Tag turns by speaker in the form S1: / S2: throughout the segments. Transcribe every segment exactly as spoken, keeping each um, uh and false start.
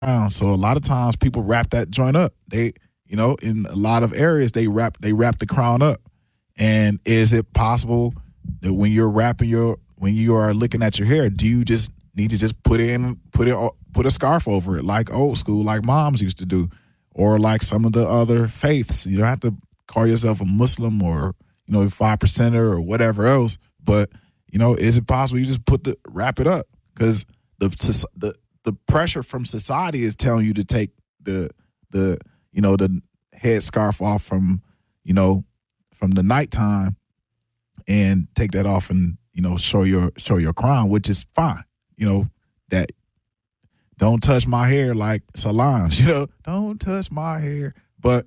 S1: around. So a lot of times people wrap that joint up. They, you know, in a lot of areas they wrap they wrap the crown up. And is it possible that when you're wrapping your when you are looking at your hair, do you just need to just put in put it put a scarf over it like old school, like moms used to do, or like some of the other faiths? You don't have to call yourself a Muslim or, you know, five percenter or whatever else. But, you know, is it possible you just put the wrap it up? Because the the the pressure from society is telling you to take the the you know the head scarf off from you know from the nighttime and take that off and you know show your show your crown, which is fine. You know that don't touch my hair like Solange. You know, don't touch my hair. But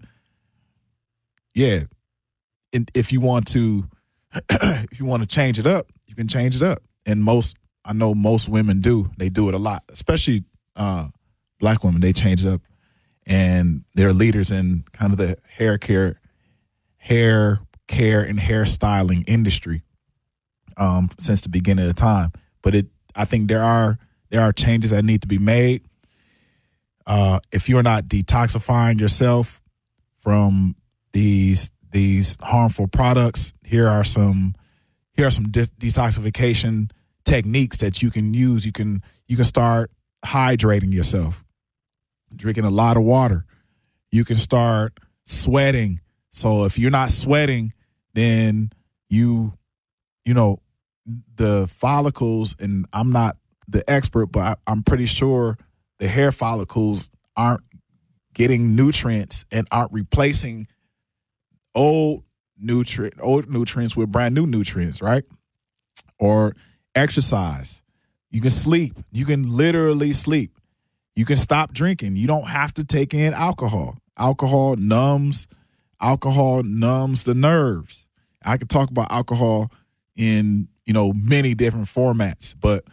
S1: yeah, and if you want to if you want to change it up, you can change it up. And most I know most women do. They do it a lot, especially uh, black women. They change it up, and they're leaders in kind of the hair care, hair care and hairstyling industry um, since the beginning of the time. But it, I think there are there are changes that need to be made. Uh, if you're not detoxifying yourself from these these harmful products, here are some here are some de- detoxification techniques that you can use. You can you can start hydrating yourself, drinking a lot of water. You can start sweating. So if you're not sweating, then you you know the follicles, and I'm not the expert, but I, I'm pretty sure the hair follicles aren't getting nutrients and aren't replacing old nutrient old nutrients with brand new nutrients, right? Or exercise. You can sleep. You can literally sleep. You can stop drinking. You don't have to take in alcohol. Alcohol numbs, alcohol numbs the nerves. I could talk about alcohol in, you know, many different formats, but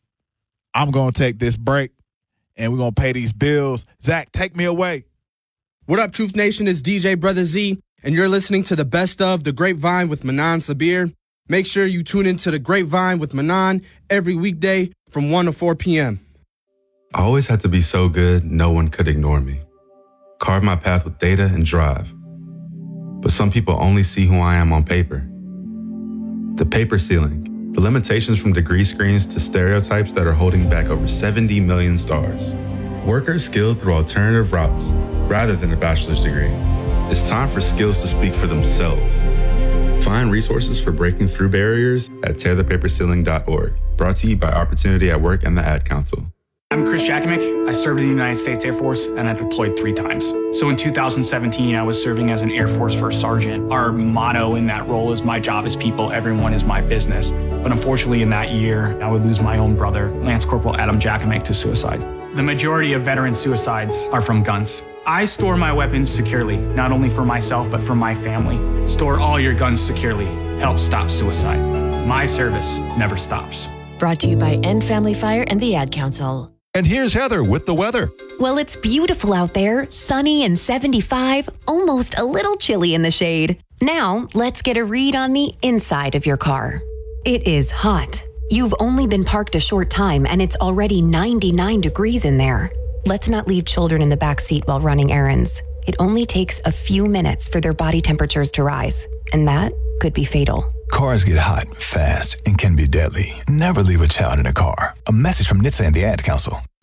S1: I'm going to take this break and we're going to pay these bills. Zach, take me away.
S2: What up, Truth Nation? It's D J Brother Z, and you're listening to the best of The Grapevine with Manan Sabir. Make sure you tune into The Grapevine with Manan every weekday from one to four p.m.
S3: I always had to be so good, no one could ignore me. Carve my path with data and drive. But some people only see who I am on paper. The paper ceiling, the limitations from degree screens to stereotypes that are holding back over seventy million stars. Workers skilled through alternative routes rather than a bachelor's degree. It's time for skills to speak for themselves. Find resources for breaking through barriers at tear the paper ceiling dot org. Brought to you by Opportunity at Work and the Ad Council.
S4: I'm Chris Jakomick. I served in the United States Air Force, and I deployed three times. So in two thousand seventeen, I was serving as an Air Force First Sergeant. Our motto in that role is my job is people, everyone is my business. But unfortunately in that year, I would lose my own brother, Lance Corporal Adam Jakomick, to suicide. The majority of veteran suicides are from guns. I store my weapons securely, not only for myself, but for my family. Store all your guns securely. Help stop suicide. My service never stops.
S5: Brought to you by End Family Fire and the Ad Council.
S6: And here's Heather with the weather.
S7: Well, it's beautiful out there, sunny and seventy-five, almost a little chilly in the shade. Now, let's get a read on the inside of your car. It is hot. You've only been parked a short time and it's already ninety-nine degrees in there. Let's not leave children in the back seat while running errands. It only takes a few minutes for their body temperatures to rise, and that could be fatal.
S8: Cars get hot, fast, and can be deadly. Never leave a child in a car. A message from N H T S A and the Ad Council.